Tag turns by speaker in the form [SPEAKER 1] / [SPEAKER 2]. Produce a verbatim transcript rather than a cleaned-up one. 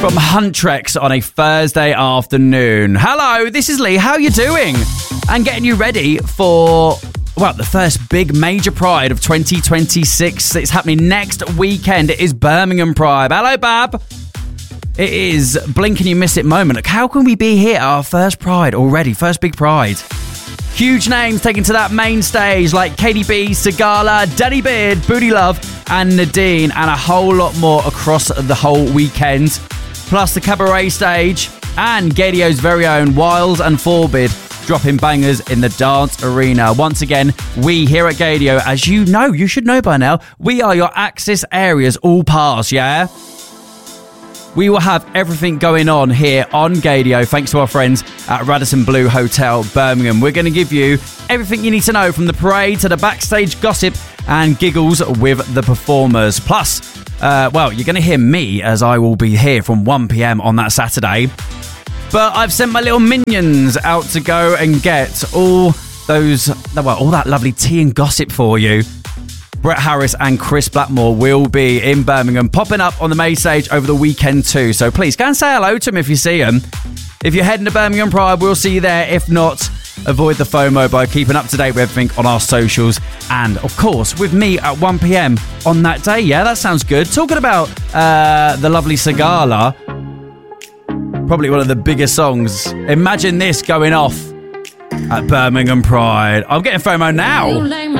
[SPEAKER 1] From Huntrex on a Thursday afternoon. Hello, this is Lee. How are you doing? And getting you ready for, well, the first big major Pride of twenty twenty-six. It's happening next weekend. It is Birmingham Pride. Hello, Bab. It is blink and you miss it moment. How can we be here at our first Pride already? First big Pride. Huge names taken to that main stage like K D B, Sigala, Danny Beard, Booty Love and Nadine, and a whole lot more across the whole weekend. Plus the cabaret stage and Gadio's very own Wild and Forbid dropping bangers in the dance arena. Once again, we here at Gadio, as you know, you should know by now, we are your Axis areas all pass, yeah? We will have everything going on here on Gadio thanks to our friends at Radisson Blu Hotel, Birmingham. We're going to give you everything you need to know from the parade to the backstage gossip and giggles with the performers. Plus, uh, well, you're going to hear me as I will be here from one p.m. on that Saturday. But I've sent my little minions out to go and get all those, well, all that lovely tea and gossip for you. Brett Harris and Chris Blackmore will be in Birmingham, popping up on the main stage over the weekend too. So please, go and say hello to them if you see them. If you're heading to Birmingham Pride, we'll see you there. If not, avoid the FOMO by keeping up to date with everything on our socials. And, of course, with me at one p.m. on that day. Yeah, that sounds good. Talking about uh, the lovely Sigala, probably one of the biggest songs. Imagine this going off at Birmingham Pride. I'm getting FOMO now.